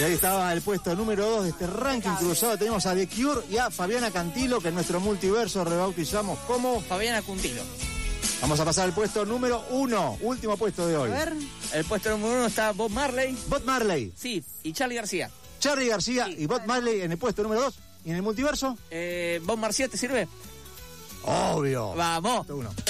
Y ahí estaba el puesto número 2 de este ranking cruzado. Tenemos a The Cure y a Fabiana Cantilo, que en nuestro multiverso rebautizamos como Fabiana Cantilo. Vamos a pasar al puesto número 1, último puesto de hoy. A ver, el puesto número 1 está Bob Marley. Bob Marley. Sí, y Charly García. Charly García y Bob Marley en el puesto número 2. ¿Y en el multiverso? Bob Marcial, ¿te sirve? Obvio. Vamos. Puesto 1.